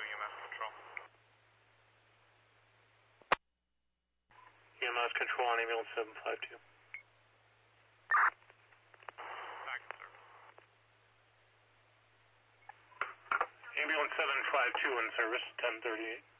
EMS control. EMS control on ambulance 752. Back in service. Ambulance 752 in service, 1038.